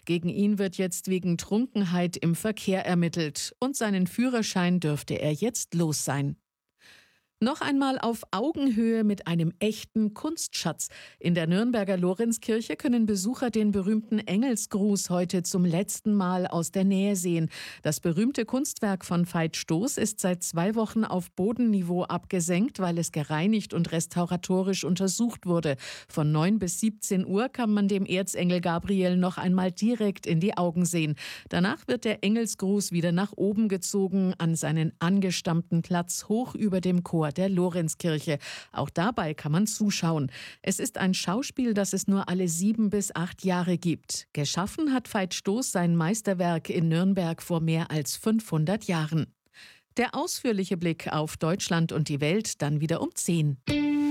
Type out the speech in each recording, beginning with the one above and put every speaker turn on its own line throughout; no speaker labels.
Gegen ihn wird jetzt wegen Trunkenheit im Verkehr ermittelt. Und seinen Führerschein dürfte er jetzt los sein. Noch einmal auf Augenhöhe mit einem echten Kunstschatz. In der Nürnberger Lorenzkirche können Besucher den berühmten Engelsgruß heute zum letzten Mal aus der Nähe sehen. Das berühmte Kunstwerk von Veit Stoß ist seit 2 Wochen auf Bodenniveau abgesenkt, weil es gereinigt und restauratorisch untersucht wurde. Von 9 bis 17 Uhr kann man dem Erzengel Gabriel noch einmal direkt in die Augen sehen. Danach wird der Engelsgruß wieder nach oben gezogen, an seinen angestammten Platz hoch über dem Chor der Lorenzkirche. Auch dabei kann man zuschauen. Es ist ein Schauspiel, das es nur alle 7 bis 8 Jahre gibt. Geschaffen hat Veit Stoß sein Meisterwerk in Nürnberg vor mehr als 500 Jahren. Der ausführliche Blick auf Deutschland und die Welt dann wieder um 10.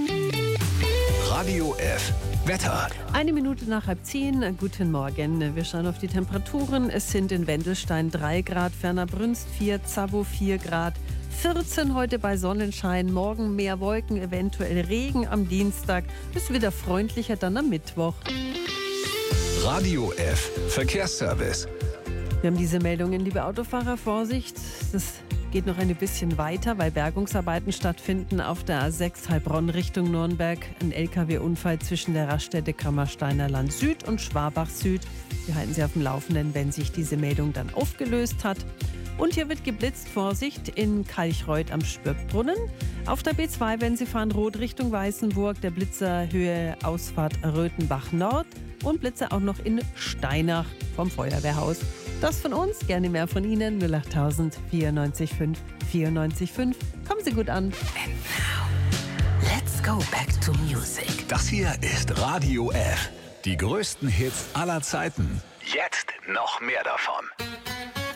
Radio F. Wetter.
1 Minute nach 9:30. Guten Morgen. Wir schauen auf die Temperaturen. Es sind in Wendelstein 3 Grad, Fernerbrünst 4, Zawo 4 Grad, 14 heute bei Sonnenschein, morgen mehr Wolken, eventuell Regen am Dienstag. Ist wieder freundlicher dann am Mittwoch.
Radio F. Verkehrsservice.
Wir haben diese Meldungen, liebe Autofahrer, Vorsicht. Das geht noch ein bisschen weiter, weil Bergungsarbeiten stattfinden auf der A6 Heilbronn Richtung Nürnberg. Ein LKW-Unfall zwischen der Raststätte Kammersteiner Land Süd und Schwabach Süd. Wir halten Sie auf dem Laufenden, wenn sich diese Meldung dann aufgelöst hat. Und hier wird geblitzt, Vorsicht, in Kalchreuth am Spürbbrunnen. Auf der B2, wenn Sie fahren, Rot Richtung Weißenburg, der Blitzer Höhe Ausfahrt Röthenbach Nord. Und Blitzer auch noch in Steinach vom Feuerwehrhaus. Das von uns, gerne mehr von Ihnen, 08000 94 5 94 5. Kommen Sie gut an.
And now, let's go back to music.
Das hier ist Radio F. Die größten Hits aller Zeiten. Jetzt noch mehr davon.